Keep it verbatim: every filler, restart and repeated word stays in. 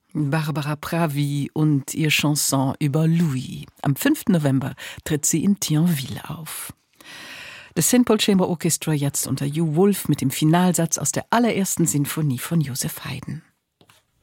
Barbara Pravi und ihr Chanson über Louis. Am fünften November tritt sie in Thionville auf. Das Saint Paul Chamber Orchestra jetzt unter Hugh Wolf mit dem Finalsatz aus der allerersten Sinfonie von Joseph Haydn.